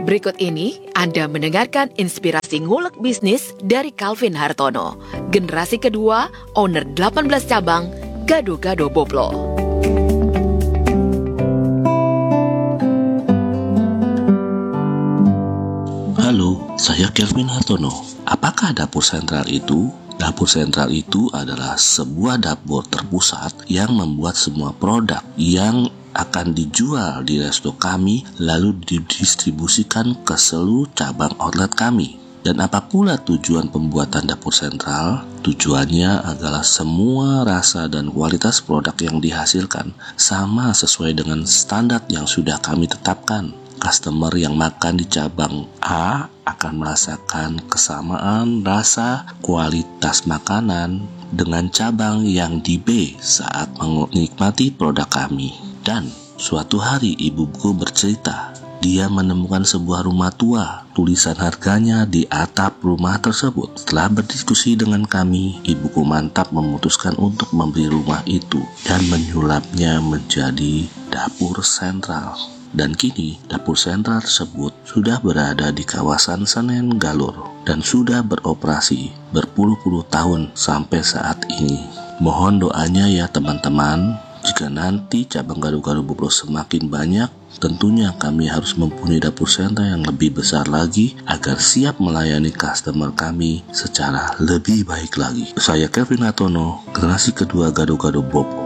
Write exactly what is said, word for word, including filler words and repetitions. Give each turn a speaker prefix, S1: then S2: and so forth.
S1: Berikut ini Anda mendengarkan inspirasi ngulek bisnis dari Calvin Hartono, generasi kedua, owner delapan belas cabang, Gado-Gado Boplo.
S2: Halo, saya Calvin Hartono. Apakah dapur sentral itu? Dapur sentral itu adalah sebuah dapur terpusat yang membuat semua produk yang akan dijual di resto kami lalu didistribusikan ke seluruh cabang outlet kami. Dan apa pula tujuan pembuatan dapur sentral? Tujuannya adalah semua rasa dan kualitas produk yang dihasilkan sama sesuai dengan standar yang sudah kami tetapkan. Customer yang makan di cabang A akan merasakan kesamaan rasa kualitas makanan dengan cabang yang di B saat menikmati produk kami. Dan suatu hari ibuku bercerita, dia menemukan sebuah rumah tua. Tulisan harganya di atap rumah tersebut. Setelah berdiskusi dengan kami, ibuku mantap memutuskan untuk membeli rumah itu dan menyulapnya menjadi dapur sentral. Dan kini dapur sentral tersebut sudah berada di kawasan Senen Galur dan sudah beroperasi berpuluh-puluh tahun sampai saat ini. Mohon doanya ya teman-teman. Jika nanti cabang Gado-Gado Boplo semakin banyak, tentunya kami harus mempunyai dapur sentral yang lebih besar lagi agar siap melayani customer kami secara lebih baik lagi. Saya Calvin Hartono, generasi kedua Gado-Gado Boplo.